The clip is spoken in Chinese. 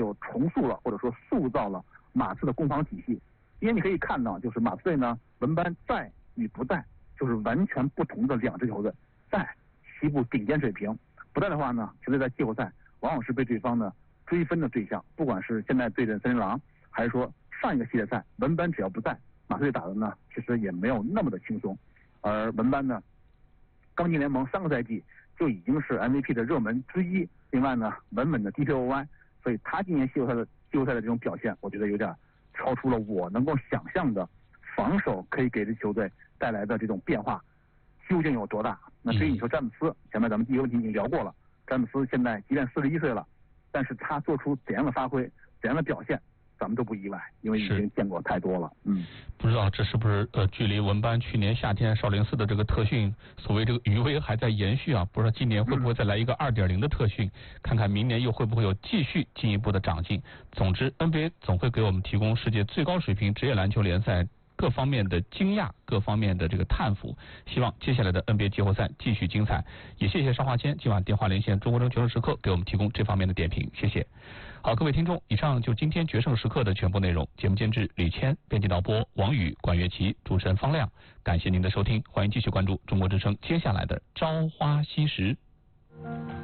就重塑了或者说塑造了马刺的攻防体系。因为你可以看到，就是马刺队呢，文班在与不在，就是完全不同的两支球队。在西部顶尖水平，不在的话呢，球队在季后赛往往是被对方呢追分的对象。不管是现在对阵森林狼，还是说上一个系列赛，文班只要不在，马刺队打的呢其实也没有那么的轻松。而文班呢，刚进联盟3个赛季就已经是 MVP 的热门之一。另外呢，稳稳的 DPOY， 所以他今年季后赛的这种表现，我觉得有点超出了我能够想象的防守可以给这球队带来的这种变化究竟有多大。那至于你说詹姆斯，前面咱们第一个问题已经聊过了，詹姆斯现在即便41岁了，但是他做出怎样的发挥，怎样的表现，咱们都不意外，因为已经见过太多了。 不知道这是不是距离文班去年夏天少林寺的这个特训，所谓这个余威还在延续啊？不知道今年会不会再来一个2.0的特训，看看明年又会不会有继续进一步的长进。总之 NBA 总会给我们提供世界最高水平职业篮球联赛各方面的惊讶，各方面的这个探伏。希望接下来的 NBA 季后赛继续精彩。也谢谢邵华谦今晚电话连线中国球时刻给我们提供这方面的点评，谢谢。好，各位听众，以上就今天决胜时刻的全部内容。节目监制李谦，编辑导播王宇、管乐琪，主持人方亮。感谢您的收听，欢迎继续关注中国之声接下来的朝花夕拾。